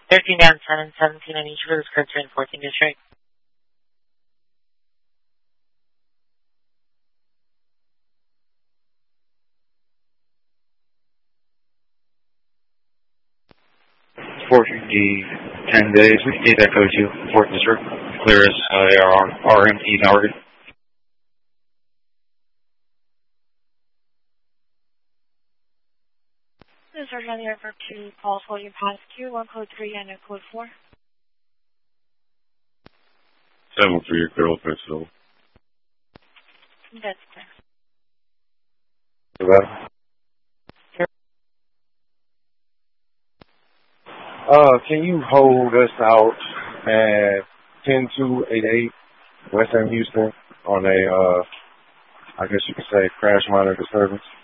13 down, 10 and 17 on each of those cards in 14th district. D 10 days. We can get that code to 4th district. Clear as RME target. Sergeant on the airport to call floating past Q, 1 code 3 and a code 4. 7 for your girl, Principal. That's clear. Can you hold us out at 10288 West End Houston on a, I guess you could say, crash monitor disturbance?